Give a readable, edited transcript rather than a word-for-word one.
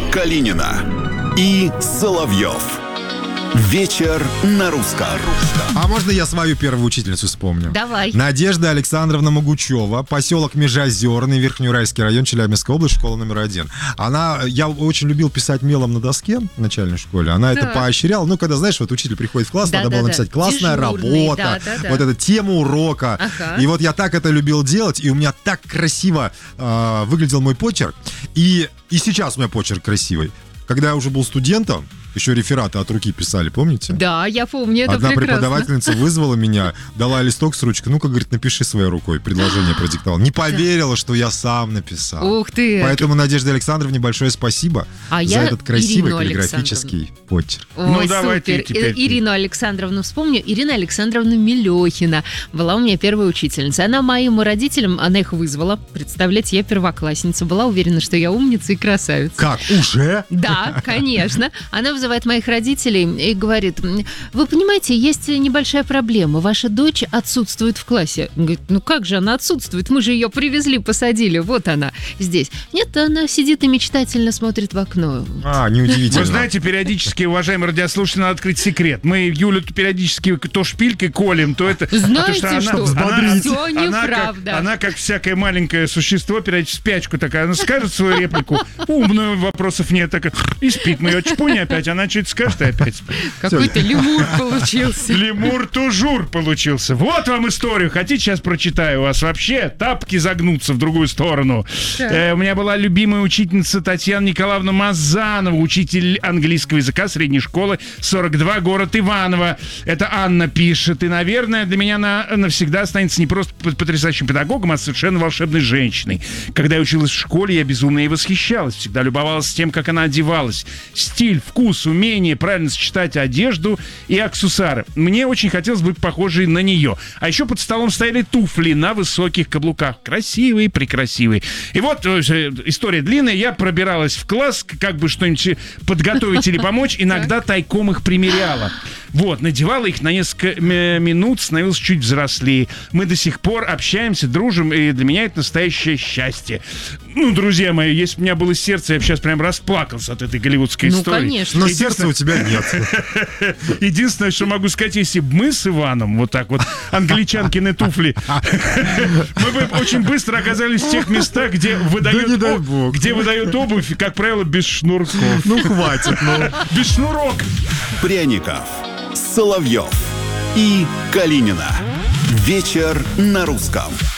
Калинина и Соловьев. Вечер на русском. А можно я свою первую учительницу вспомню? Давай. Надежда Александровна Могучева, поселок Межозерный, Верхнеуральский район, Челябинская область, школа номер 1. Я очень любил писать мелом на доске в начальной школе. Она это поощряла. Ну, когда, знаешь, вот учитель приходит в класс, надо было написать классная работа, вот эта тема урока. И вот я так это любил делать, и у меня так красиво выглядел мой почерк. И сейчас у меня почерк красивый. Когда я уже был студентом, еще рефераты от руки писали, помните? Да, я помню, это Одна прекрасно. преподавательница вызвала меня, дала листок с ручкой, ну-ка, говорит, напиши своей рукой, предложение продиктовал. Не поверила, что я сам написал. Ух ты! Поэтому Надежде Александровне большое спасибо за я этот красивый Ирину каллиграфический почерк. Ой, давай супер. ты теперь. Ирину Александровну вспомню. Ирина Александровна Милехина была у меня первая учительница. Она моим родителям, она их вызвала. Представляете, я первоклассница. Была уверена, что я умница и красавица. Как, уже? Да, конечно. Она вызывает моих родителей и говорит: вы понимаете, есть небольшая проблема. Ваша дочь отсутствует в классе. Он говорит: ну как же она отсутствует? Мы же ее привезли, посадили. Вот она здесь. Нет, она сидит и мечтательно смотрит в окно. Неудивительно. Вы знаете, периодически, уважаемые радиослушатели, надо открыть секрет. Мы Юлю периодически то шпилькой колем, то это... Знаете что? взбодрить. Все неправда. Она как всякое маленькое существо, периодически спячку такая. Она скажет свою реплику, умную, вопросов нет, так и спит. Мы ее чпунь опять, она чуть скажет и опять спит. Какой-то лемур получился. Лемур-тужур получился. Вот вам историю. Хотите, сейчас прочитаю вас? Вообще, тапки загнутся в другую сторону. У меня была любимая учительница Татьяна Николаевна Мазанова, учитель английского языка средней школы 42, город Иваново. Это Анна пишет. И, наверное, для меня она навсегда останется не просто потрясающим педагогом, а совершенно волшебной женщиной. Когда я училась в школе, я безумно ей восхищалась. Всегда любовалась тем, как она одевалась. Стиль, вкус, умение правильно сочетать одежду и аксессуары. Мне очень хотелось быть похожей на нее. А еще под столом стояли туфли на высоких каблуках. Красивые, прекрасивые. И вот история длинная. Я пробиралась в класс, как бы что-нибудь подготовить или помочь. Иногда тайком их примеряла. Вот, надевала их на несколько минут, становилась чуть взрослее. Мы до сих пор общаемся, дружим, и для меня это настоящее счастье. Ну, друзья мои, если бы у меня было сердце, я бы сейчас прям расплакался от этой голливудской истории. Ну, конечно. Но сердца у тебя нет. Единственное, что могу сказать, если бы мы с Иваном, вот так вот, англичанкины туфли, мы бы очень быстро оказались в тех местах, где выдают обувь, как правило, без шнурков. Ну, хватит, Без шнурок. Пряников, Соловьев и Калинина. Вечер на русском.